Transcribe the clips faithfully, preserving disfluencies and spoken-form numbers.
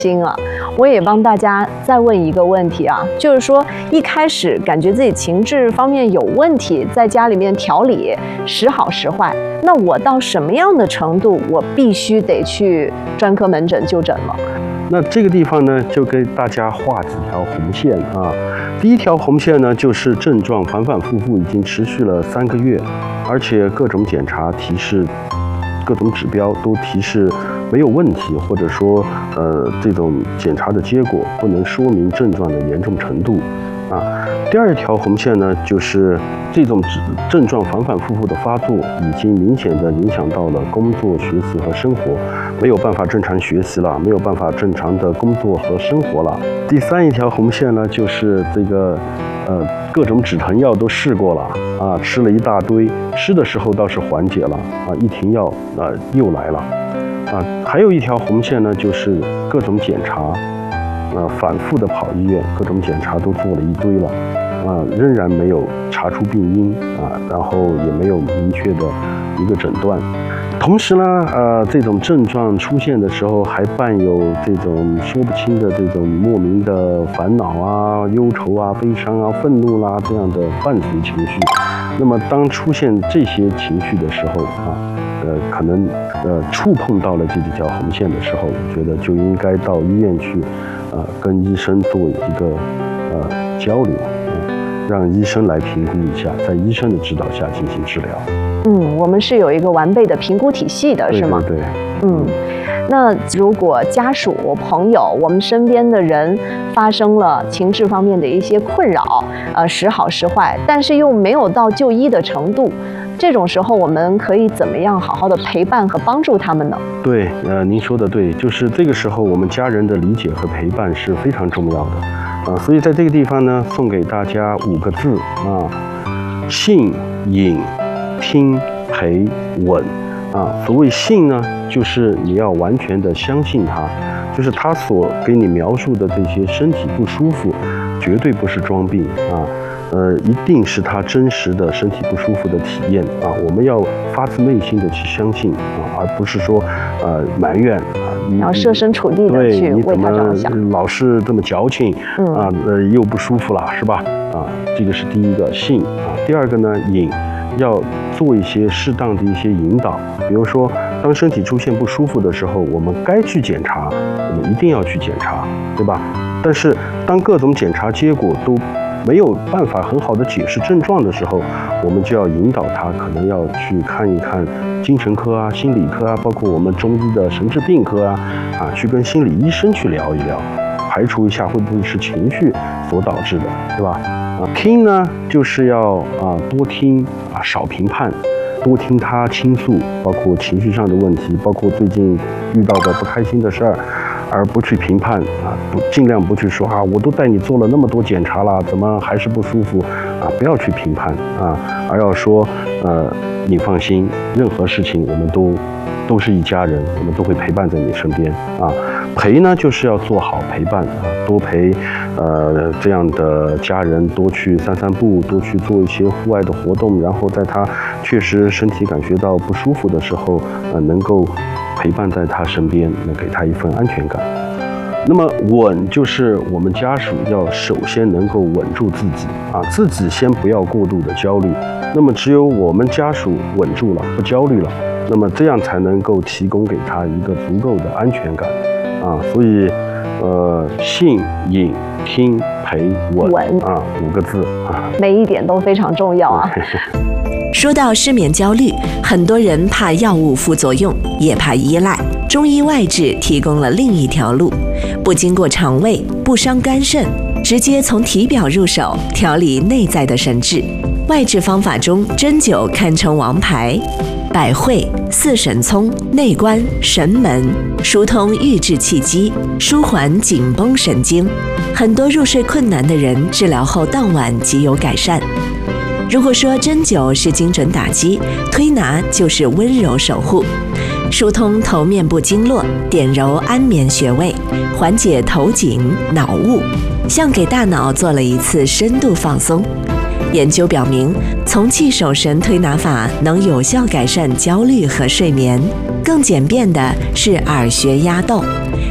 心啊，我也帮大家再问一个问题啊，就是说一开始感觉自己情志方面有问题，在家里面调理时好时坏，那我到什么样的程度，我必须得去专科门诊就诊了？ 那这个地方呢，就给大家画几条红线啊。第一条红线呢，就是症状反反复复，已经持续了三个月，而且各种检查提示，各种指标都提示没有问题，或者说，呃，这种检查的结果不能说明症状的严重程度，啊。第二条红线呢，就是这种症状反反复复的发作，已经明显的影响到了工作、学习和生活，没有办法正常学习了，没有办法正常的工作和生活了。第三一条红线呢，就是这个，呃，各种止疼药都试过了啊，吃了一大堆，吃的时候倒是缓解了啊，一停药啊又来了。啊，还有一条红线呢，就是各种检查，啊，反复的跑医院，各种检查都做了一堆了，啊，仍然没有查出病因啊，然后也没有明确的一个诊断。同时呢，呃，这种症状出现的时候，还伴有这种说不清的这种莫名的烦恼啊、忧愁啊、悲伤啊、愤怒啦、这样的伴随情绪。那么，当出现这些情绪的时候啊，呃，可能呃触碰到了这几条红线的时候，我觉得就应该到医院去，呃，跟医生做一个呃交流，嗯，让医生来评估一下，在医生的指导下进行治疗。 嗯，我们是有一个完备的评估体系的，是吗？ 对对对。 嗯，那如果家属、朋友、我们身边的人发生了情志方面的一些困扰，呃，时好时坏，但是又没有到就医的程度，这种时候我们可以怎么样好好的陪伴和帮助他们呢？ 对，呃，您说的对，就是这个时候我们家人的理解和陪伴是非常重要的，啊、呃，所以在这个地方呢，送给大家五个字啊：信、引、听、陪、稳。啊，所谓信呢，就是你要完全的相信他，就是他所给你描述的这些身体不舒服，绝对不是装病啊，呃，一定是他真实的身体不舒服的体验啊。我们要发自内心的去相信啊，而不是说呃埋怨啊，你要设身处地的去为他着想。 你老是这么矫情， 嗯啊，呃，又不舒服了，是吧？啊，这个是第一个信啊。第二个呢，引。要做一些适当的一些引导，比如说，当身体出现不舒服的时候，我们该去检查，我们一定要去检查，对吧？但是，当各种检查结果都没有办法很好的解释症状的时候，我们就要引导他，可能要去看一看精神科啊、心理科啊，包括我们中医的神志病科啊，啊，去跟心理医生去聊一聊，排除一下会不会是情绪所导致的，对吧？啊，听呢，就是要啊多听啊，少评判，多听他倾诉，包括情绪上的问题，包括最近遇到的不开心的事儿，而不去评判啊，不尽量不去说啊，我都带你做了那么多检查了，怎么还是不舒服啊？不要去评判啊，而要说呃，你放心，任何事情我们都都是一家人，我们都会陪伴在你身边啊。陪呢，就是要做好陪伴啊，多陪呃这样的家人，多去散散步，多去做一些户外的活动，然后在他确实身体感觉到不舒服的时候，呃，能够陪伴在他身边，能给他一份安全感。那么稳就是我们家属要首先能够稳住自己啊，自己先不要过度的焦虑。那么只有我们家属稳住了，不焦虑了，那么这样才能够提供给他一个足够的安全感啊。所以，呃，信、引、听、陪、稳啊，五个字啊， 每一点都非常重要啊。 说到失眠焦虑，很多人怕药物副作用，也怕依赖。中医外治提供了另一条路，不经过肠胃，不伤肝肾，直接从体表入手调理内在的神志。外治方法中，针灸堪称王牌，百会、四神聪、内关、神门，疏通郁滞气机，舒缓紧绷神经。很多入睡困难的人，治疗后当晚即有改善。如果说针灸是精准打击，推拿就是温柔守护，疏通头面部经络，点揉安眠穴位，缓解头紧脑雾，像给大脑做了一次深度放松。研究表明，从气守神推拿法能有效改善焦虑和睡眠。更简便的是耳穴压豆，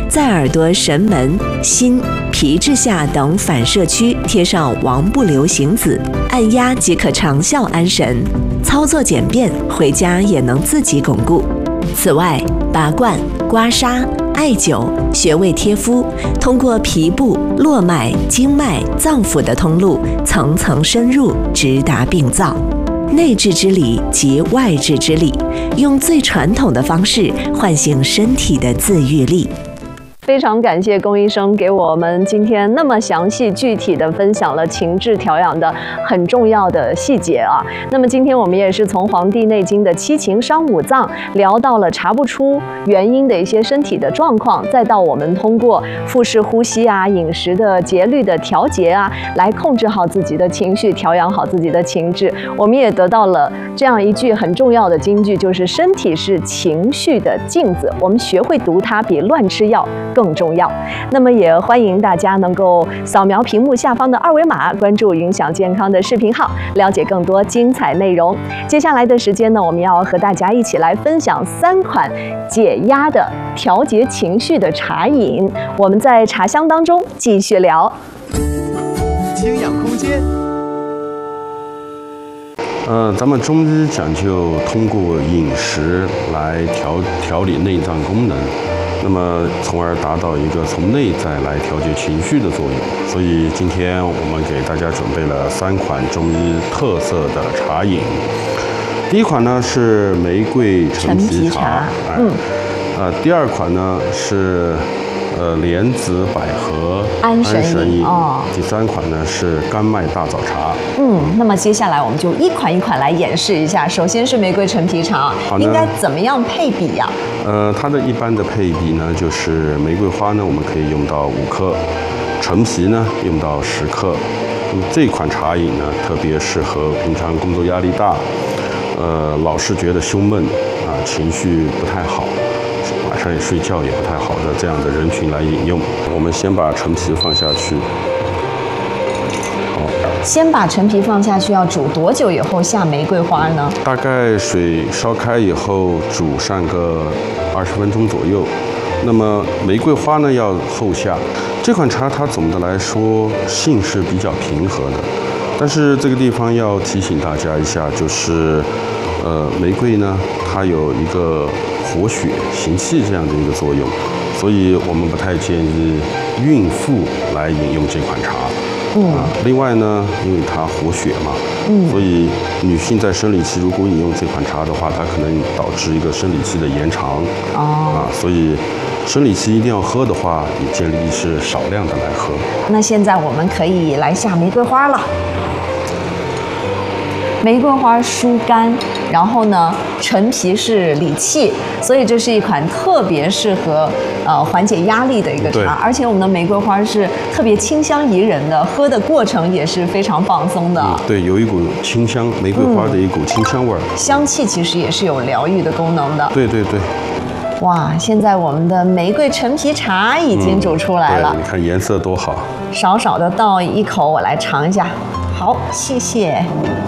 在耳朵神门、心、皮质下等反射区贴上王不留行子，按压即可长效安神，操作简便，回家也能自己巩固。此外，拔罐、刮痧、艾灸、穴位贴敷，通过皮部、络脉、经脉、脏腑的通路，层层深入，直达病灶。内治之理及外治之理，用最传统的方式唤醒身体的自愈力。 非常感谢龚医生给我们今天那么详细具体的分享了情志调养的很重要的细节啊。那么今天我们也是从《黄帝内经》的七情伤五脏聊到了查不出原因的一些身体的状况，再到我们通过腹式呼吸啊、饮食的节律的调节啊，来控制好自己的情绪，调养好自己的情志。我们也得到了这样一句很重要的金句，就是身体是情绪的镜子，我们学会读它比乱吃药更重要。那么也欢迎大家能够扫描屏幕下方的二维码，关注云享健康的视频号，了解更多精彩内容。接下来的时间呢，我们要和大家一起来分享三款解压的调节情绪的茶饮。我们在茶香当中继续聊。 清养空间。 呃，咱们中医讲究通过饮食来调调理内脏功能，那么从而达到一个从内在来调节情绪的作用。所以今天我们给大家准备了三款中医特色的茶饮。第一款呢是玫瑰陈皮茶，嗯，呃，第二款呢是呃莲子百合安神饮， 哦，第三款呢是甘麦大枣茶。 嗯，那么接下来我们就一款一款来演示一下。首先是玫瑰陈皮茶，应该怎么样配比呀？ 呃，它的一般的配比呢，就是玫瑰花呢，我们可以用到五克，陈皮呢用到十克。那么这款茶饮呢，特别适合平常工作压力大，呃，老是觉得胸闷啊，情绪不太好，晚上也睡觉也不太好的这样的人群来饮用。我们先把陈皮放下去。 先把陈皮放下去，要煮多久以后下玫瑰花呢？ 大概水烧开以后煮上个二十分钟左右。那么玫瑰花呢要后下。这款茶它总的来说性是比较平和的，但是这个地方要提醒大家一下，就是呃玫瑰呢它有一个活血行气这样的一个作用，所以我们不太建议孕妇来饮用这款茶。嗯、啊，另外呢，因为它活血嘛，嗯，所以女性在生理期如果饮用这款茶的话，它可能导致一个生理期的延长。哦，啊，所以生理期一定要喝的话，也建议是少量的来喝。 那现在我们可以来下玫瑰花了。玫瑰花疏肝，然后呢，陈皮是理气，所以这是一款特别适合呃缓解压力的一个茶。而且我们的玫瑰花是特别清香宜人的，喝的过程也是非常放松的。 嗯、对，有一股清香，玫瑰花的一股清香味儿、嗯。 香气其实也是有疗愈的功能的。 对对对。 哇，现在我们的玫瑰陈皮茶已经煮出来了。 嗯、你看颜色多好。 少少的倒一口，我来尝一下。好，谢谢。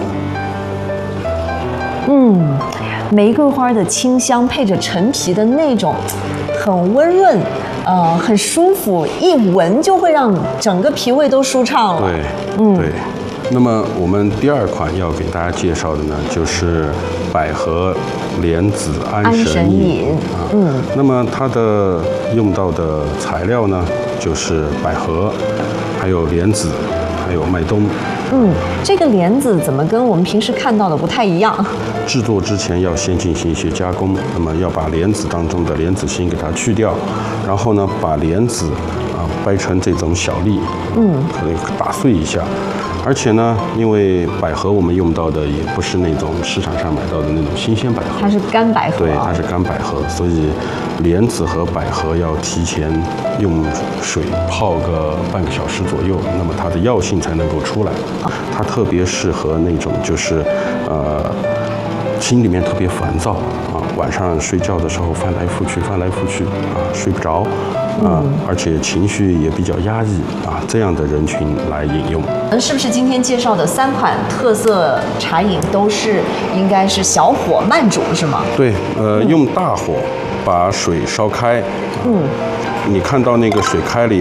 嗯，玫瑰花的清香配着陈皮的那种很温润，呃，很舒服，一闻就会让整个脾胃都舒畅了。 对，嗯，对。那么我们第二款要给大家介绍的呢，就是百合莲子安神饮啊。嗯，那么它的用到的材料呢，就是百合，还有莲子，还有麦冬。 嗯，这个莲子怎么跟我们平时看到的不太一样？ 制作之前要先进行一些加工，那么要把莲子当中的莲子心给它去掉，然后呢，把莲子啊掰成这种小粒，嗯，可能打碎一下。而且呢，因为百合我们用到的也不是那种市场上买到的那种新鲜百合， 它是干百合， 对，它是干百合，所以莲子和百合要提前用水泡个半个小时左右，那么它的药性才能够出来。它特别适合那种就是呃心里面特别烦躁啊，晚上睡觉的时候翻来覆去翻来覆去啊，睡不着。啊，而且情绪也比较压抑啊，这样的人群来饮用。 是不是今天介绍的三款特色茶饮都是应该是小火慢煮是吗？ 对，呃，嗯、用大火把水烧开，嗯， 你看到那个水开了以